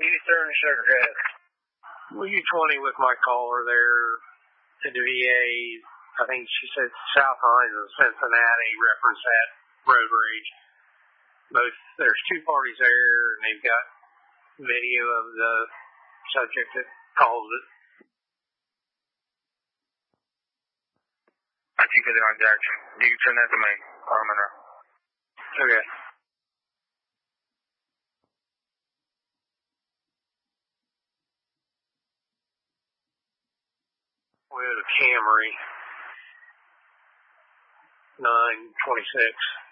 U-turn and sugar gas. Well, U-20 with my caller there at the VA. I think she said South Hines and Cincinnati reference that road rage. There's two parties there, and they've got video of the subject that caused it. I think it's on Jackson. You can send that to me. Okay. We had a Camry 926.